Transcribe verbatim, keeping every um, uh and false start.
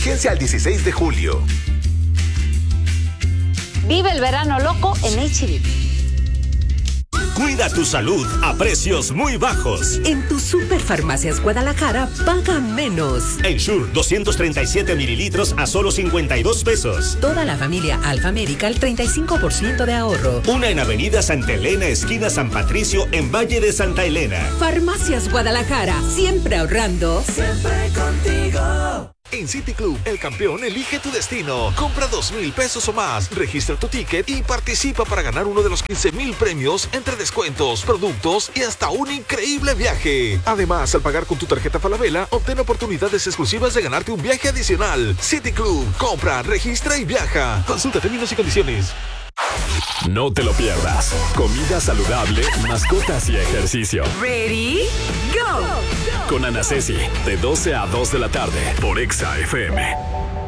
Vigencia al dieciséis de julio. Vive el verano loco en H E B. Cuida tu salud a precios muy bajos. En tu Superfarmacias Guadalajara, paga menos. Ensure doscientos treinta y siete mililitros a solo cincuenta y dos pesos. Toda la familia Alfa Medical, treinta y cinco por ciento de ahorro. Una en Avenida Santa Elena, esquina San Patricio, en Valle de Santa Elena. Farmacias Guadalajara, siempre ahorrando. Siempre contigo. En City Club, el campeón elige tu destino. Compra dos mil pesos o más, registra tu ticket y participa para ganar uno de los quince mil premios entre descuentos, productos y hasta un increíble viaje. Además, al pagar con tu tarjeta Falabella, obtén oportunidades exclusivas de ganarte un viaje adicional. City Club, compra, registra y viaja. Consulta términos y condiciones. No te lo pierdas. Comida saludable, mascotas y ejercicio. Ready, go. Con Ana Ceci, de doce a dos de la tarde, por Exa F M.